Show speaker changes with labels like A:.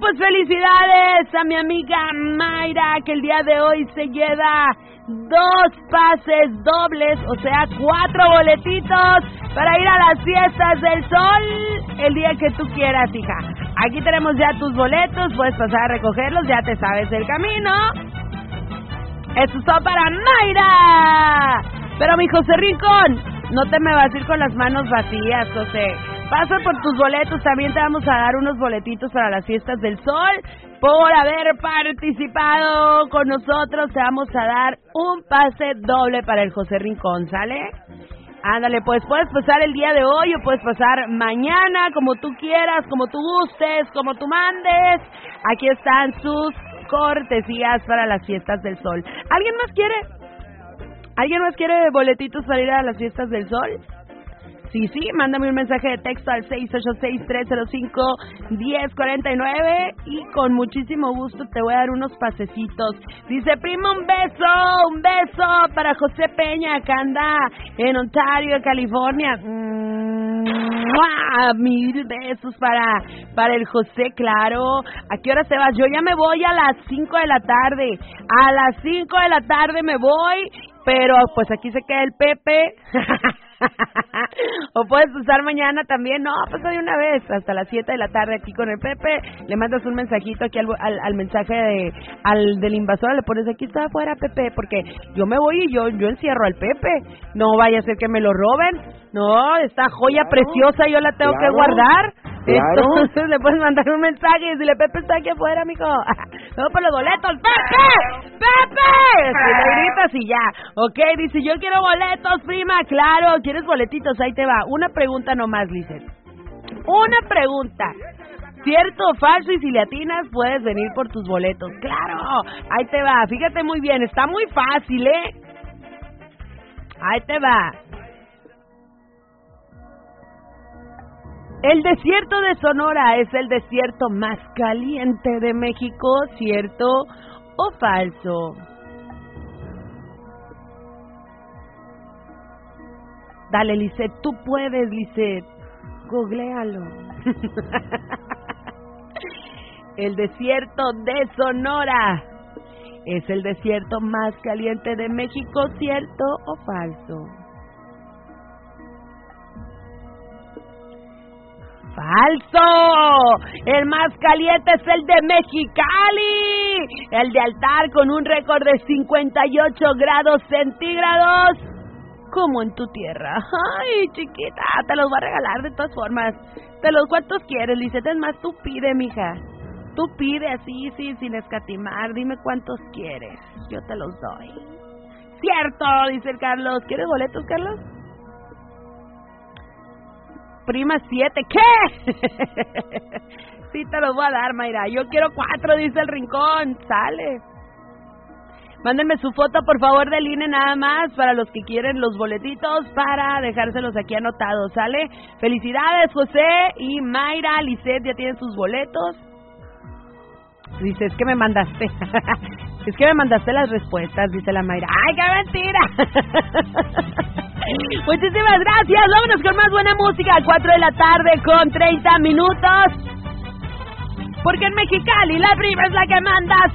A: pues felicidades a mi amiga Mayra, que el día de hoy se lleva 2 pases dobles, o sea, 4 boletitos para ir a las fiestas del sol el día que tú quieras, hija. Aquí tenemos ya tus boletos, puedes pasar a recogerlos, ya te sabes el camino. Eso es todo para Mayra. Pero mi José Rincón, no te me vas a ir con las manos vacías, José. Pasa por tus boletos, también te vamos a dar unos boletitos para las fiestas del sol. Por haber participado con nosotros, te vamos a dar un pase doble para el José Rincón, ¿sale? Ándale, pues puedes pasar el día de hoy o puedes pasar mañana, como tú quieras, como tú gustes, como tú mandes. Aquí están sus cortesías para las fiestas del sol. ¿Alguien más quiere? ¿Alguien más quiere boletitos para ir a las fiestas del sol? Sí, mándame un mensaje de texto al 686-305-1049 y con muchísimo gusto te voy a dar unos pasecitos. Dice, primo, un beso para José Peña, que anda en Ontario, California. Mil besos para el José, claro. ¿A qué hora te vas? Yo ya me voy a las 5 de la tarde. A las 5 de la tarde me voy, pero pues aquí se queda el Pepe. O puedes usar mañana también. No, pues de una vez hasta las 7 de la tarde aquí con el Pepe. Le mandas un mensajito aquí al mensaje del invasor. Le pones, aquí está afuera, Pepe, porque yo me voy y yo encierro al Pepe. No vaya a ser que me lo roben. No, esta joya preciosa yo la tengo que guardar. Entonces le puedes mandar un mensaje y decirle, Pepe está aquí afuera, mijo. No, por los boletos. ¡Pepe! ¡Pepe! Si le gritas y ya. Ok, dice, yo quiero boletos, prima. Claro, ¿quieres boletitos? Ahí te va. Una pregunta nomás, Lizeth. Una pregunta. ¿Cierto o falso? Y si le atinas, puedes venir por tus boletos. ¡Claro! Ahí te va. Fíjate muy bien. Está muy fácil, ¿eh? Ahí te va. El desierto de Sonora es el desierto más caliente de México, ¿cierto o falso? Dale, Lizeth, tú puedes, Lizeth. Googléalo. El desierto de Sonora es el desierto más caliente de México, ¿cierto o falso? ¡Falso! El más caliente es el de Mexicali, el de Altar, con un récord de 58 grados centígrados, como en tu tierra. ¡Ay, chiquita! Te los voy a regalar de todas formas. ¿Cuántos quieres, Lizeth? Es más, tú pide, mija. Tú pide así, sí, sin escatimar. Dime cuántos quieres. Yo te los doy. ¡Cierto! Dice el Carlos. ¿Quieres boletos, Carlos? Prima 7, ¿qué? Sí te los voy a dar, Mayra. Yo quiero 4, dice el Rincón. Sale. Mándenme su foto, por favor, del INE nada más, para los que quieren los boletitos, para dejárselos aquí anotados, ¿sale? Felicidades, José y Mayra. Lizeth ya tienen sus boletos. Dice, es que me mandaste. Es que me mandaste las respuestas, dice la Mayra. ¡Ay, qué mentira! Muchísimas gracias. Vámonos con más buena música. 4 de la tarde con 30 minutos. Porque en Mexicali la prima es la que manda.